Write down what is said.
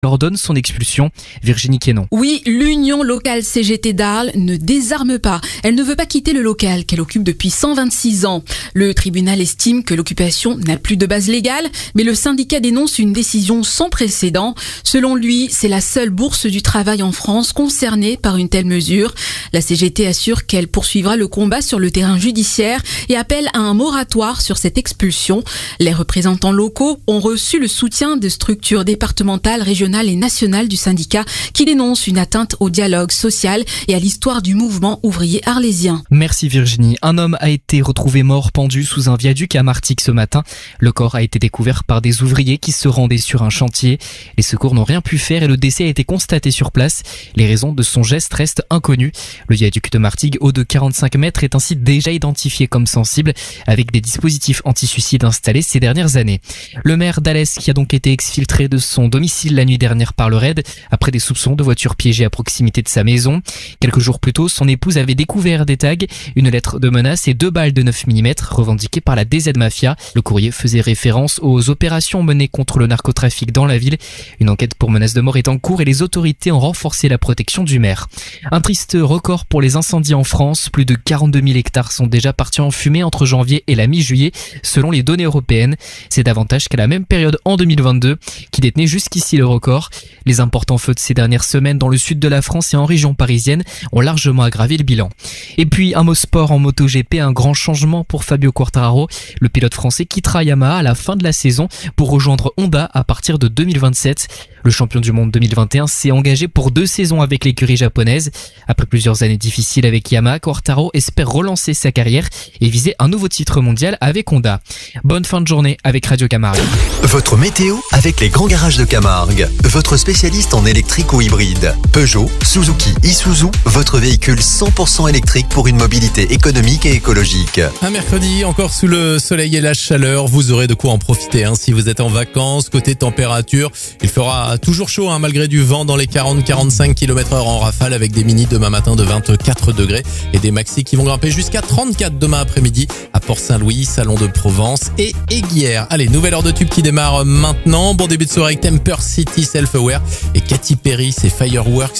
ordonne son expulsion. Virginie Quénon. Oui, l'Union locale CGT d'Arles ne désarme pas. Elle ne veut pas quitter le local qu'elle occupe depuis 126 ans. Le tribunal estime que l'occupation n'a plus de base légale, mais le syndicat dénonce une décision sans précédent. Selon lui, c'est la seule bourse du travail en France concernée par une telle mesure. La CGT assure qu'elle poursuivra le combat sur le terrain judiciaire et appelle à un moratoire sur cette expulsion. Les représentants locaux ont reçu le soutien de structures départementales, régionales et nationale du syndicat qui dénonce une atteinte au dialogue social et à l'histoire du mouvement ouvrier arlésien. Merci Virginie. Un homme a été retrouvé mort pendu sous un viaduc à Martigues ce matin. Le corps a été découvert par des ouvriers qui se rendaient sur un chantier. Les secours n'ont rien pu faire et le décès a été constaté sur place. Les raisons de son geste restent inconnues. Le viaduc de Martigues, haut de 45 mètres, est ainsi déjà identifié comme sensible avec des dispositifs anti-suicide installés ces dernières années. Le maire d'Alès qui a donc été exfiltré de son domicile la nuit dernière par le RAID après des soupçons de voitures piégées à proximité de sa maison. Quelques jours plus tôt, son épouse avait découvert des tags, une lettre de menace et 2 balles de 9 mm revendiquées par la DZ Mafia. Le courrier faisait référence aux opérations menées contre le narcotrafic dans la ville. Une enquête pour menace de mort est en cours et les autorités ont renforcé la protection du maire. Un triste record pour les incendies en France. Plus de 42 000 hectares sont déjà partis en fumée entre janvier et la mi-juillet, selon les données européennes. C'est davantage qu'à la même période en 2022, qui détenait jusqu'ici le record. Les importants feux de ces dernières semaines dans le sud de la France et en région parisienne ont largement aggravé le bilan. Et puis un mot sport en MotoGP, un grand changement pour Fabio Quartararo. Le pilote français quittera Yamaha à la fin de la saison pour rejoindre Honda à partir de 2027. Le champion du monde 2021 s'est engagé pour 2 saisons avec l'écurie japonaise. Après plusieurs années difficiles avec Yamaha, Quartararo espère relancer sa carrière et viser un nouveau titre mondial avec Honda. Bonne fin de journée avec Radio Camargue. Votre météo avec les grands garages de Camargue. Votre spécialiste en électrique ou hybride. Peugeot, Suzuki, Isuzu, votre véhicule 100% électrique pour une mobilité économique et écologique. Un mercredi, encore sous le soleil et la chaleur, vous aurez de quoi en profiter si vous êtes en vacances. Côté température, il fera toujours chaud malgré du vent dans les 40-45 km/h en rafale avec des minis demain matin de 24 degrés et des maxis qui vont grimper jusqu'à 34 demain après-midi à Port-Saint-Louis, Salon de Provence et Aiguière. Allez, nouvelle heure de tube qui démarre maintenant. Bon début de soirée avec Temper City, Self-Aware et Katy Perry, c'est Fireworks